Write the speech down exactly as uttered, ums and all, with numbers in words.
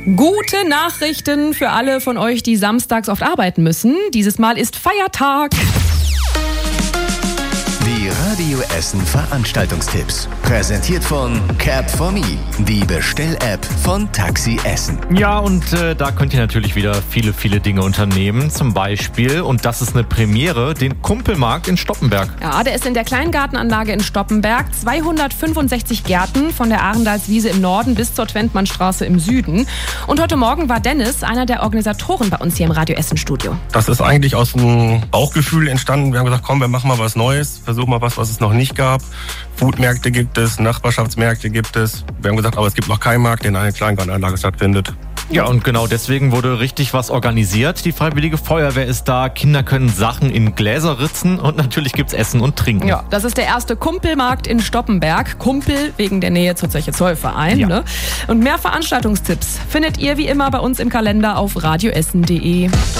Gute Nachrichten für alle von euch, die samstags oft arbeiten müssen. Dieses Mal ist Feiertag. Die Radio Essen Veranstaltungstipps. Präsentiert von Cab for Me, die Bestell-App von Taxi Essen. Ja, und äh, da könnt ihr natürlich wieder viele, viele Dinge unternehmen. Zum Beispiel, und das ist eine Premiere, den Kumpelmarkt in Stoppenberg. Ja, der ist in der Kleingartenanlage in Stoppenberg. zweihundertfünfundsechzig Gärten von der Arendalswiese im Norden bis zur Twentmannstraße im Süden. Und heute Morgen war Dennis, einer der Organisatoren bei uns hier im Radio Essen Studio. Das ist eigentlich aus einem Bauchgefühl entstanden. Wir haben gesagt, komm, wir machen mal was Neues. Versuchen mal was, was es noch nicht gab. Foodmärkte gibt es, Nachbarschaftsmärkte gibt es. Wir haben gesagt, aber es gibt noch keinen Markt, der in einer Kleingartenanlage stattfindet. Ja, und genau deswegen wurde richtig was organisiert. Die Freiwillige Feuerwehr ist da, Kinder können Sachen in Gläser ritzen und natürlich gibt's Essen und Trinken. Ja, das ist der erste Kumpelmarkt in Stoppenberg. Kumpel wegen der Nähe zur Zeche Zollverein. Ja. Ne? Und mehr Veranstaltungstipps findet ihr wie immer bei uns im Kalender auf radioessen punkt de.